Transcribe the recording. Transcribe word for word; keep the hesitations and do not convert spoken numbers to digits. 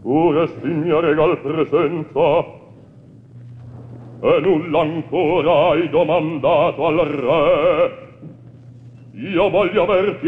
tu resti mia regal presenza, e nulla ancora hai domandato al re. Io voglio averti